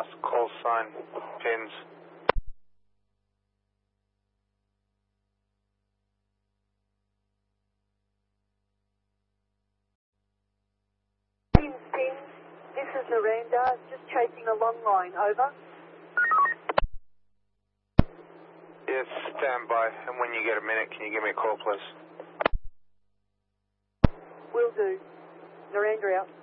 last call sign pins. Team, this is Miranda, just chasing a long line, over. Yes, stand by. And when you get a minute, can you give me a call, please? Will do. Miranda out.